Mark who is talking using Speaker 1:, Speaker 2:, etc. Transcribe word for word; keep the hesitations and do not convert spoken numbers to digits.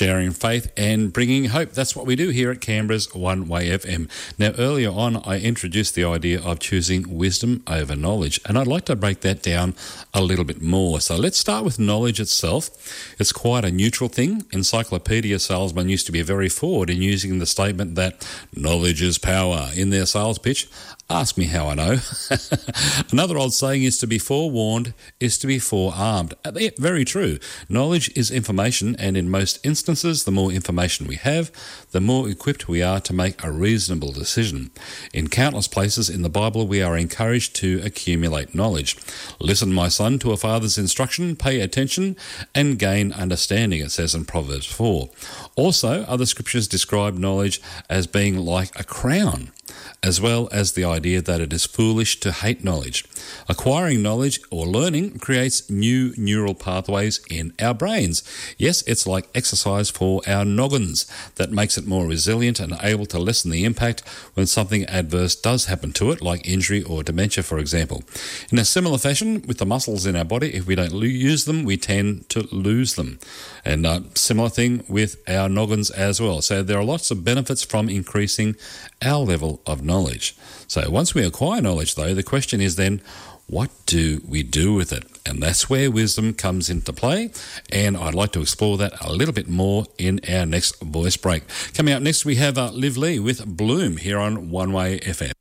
Speaker 1: sharing faith and bringing hope. That's what we do here at Canberra's One Way F M. Now, earlier on, I introduced the idea of choosing wisdom over knowledge, and I'd like to break that down a little bit more. So let's start with knowledge itself. It's quite a neutral thing. Encyclopedia salesmen used to be very forward in using the statement that knowledge is power in their sales pitch. Ask me how I know. Another old saying is to be forewarned is to be forearmed. Very true. Knowledge is information, and in most instances, the more information we have, the more equipped we are to make a reasonable decision. In countless places in the Bible, we are encouraged to accumulate knowledge. Listen, my son, to a father's instruction, pay attention, and gain understanding, it says in Proverbs four. Also, other scriptures describe knowledge as being like a crown, as well as the idea that it is foolish to hate knowledge. Acquiring knowledge or learning creates new neural pathways in our brains. Yes, it's like exercise for our noggins that makes it more resilient and able to lessen the impact when something adverse does happen to it, like injury or dementia, for example. In a similar fashion, with the muscles in our body, if we don't lo- use them, we tend to lose them. And uh, similar thing with our noggins as well. So there are lots of benefits from increasing our level of knowledge. So once we acquire knowledge, though, the question is then, what do we do with it? And that's where wisdom comes into play. And I'd like to explore that a little bit more in our next voice break. Coming up next, we have uh, Liv Lee with Bloom here on One Way F M.